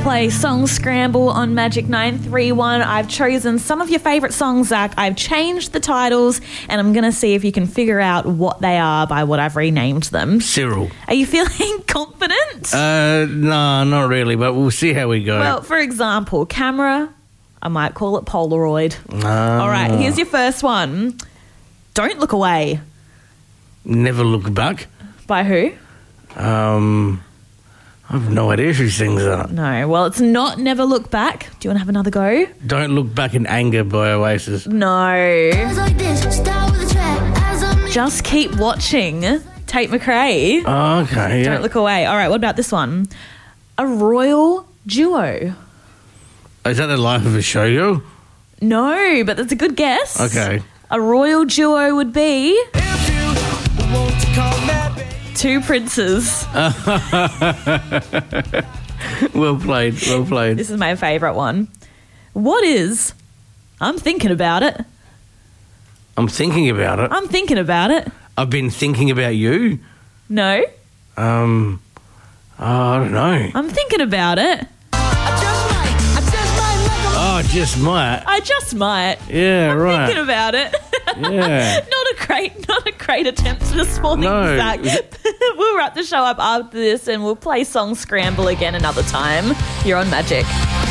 play Song Scramble on Magic 931. I've chosen some of your favourite songs, Zach. I've changed the titles and I'm going to see if you can figure out what they are by what I've renamed them. Cyril. Are you feeling confident? No, not really, but we'll see how we go. Well, for example, camera, I might call it Polaroid. All right, here's your first one. Don't Look Away. Never Look Back. By who? I have no idea who sings that. No, well, it's not Never Look Back. Do you want to have another go? Don't Look Back in Anger by Oasis. No. Just Keep Watching. Tate McRae. Oh, okay, yeah. Don't Look Away. All right, what about this one? A Royal Duo. Is that the Life of a Showgirl? No, but that's a good guess. Okay. A royal duo would be Two Princes. Well played, well played. This is my favourite one. What is I'm Thinking About It? I'm thinking about it. I'm thinking about it. I've been thinking about you. No. I don't know. I'm thinking about it. Oh, just might. I just might. Yeah, right. Thinking about it. Yeah. Not a great attempt this morning, No. Zach. We'll wrap the show up after this and we'll play Song Scramble again another time. You're on Magic.